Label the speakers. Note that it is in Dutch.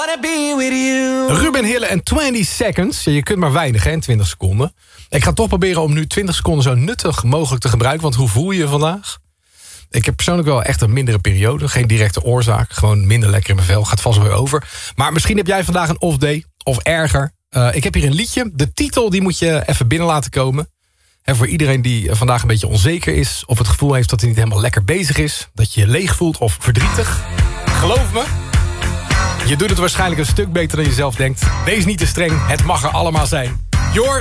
Speaker 1: Ruben Hille en 20 Seconds. Je kunt maar weinig, hè, in 20 seconden. Ik ga toch proberen om nu 20 seconden zo nuttig mogelijk te gebruiken. Want hoe voel je je vandaag? Ik heb persoonlijk wel echt een mindere periode. Geen directe oorzaak. Gewoon minder lekker in mijn vel. Gaat vast wel weer over. Maar misschien heb jij vandaag een off day. Of erger. Ik heb hier een liedje. De titel die moet je even binnen laten komen. En voor iedereen die vandaag een beetje onzeker is. Of het gevoel heeft dat hij niet helemaal lekker bezig is. Dat je je leeg voelt of verdrietig. Geloof me. Je doet het waarschijnlijk een stuk beter dan je zelf denkt. Wees niet te streng. Het mag er allemaal zijn.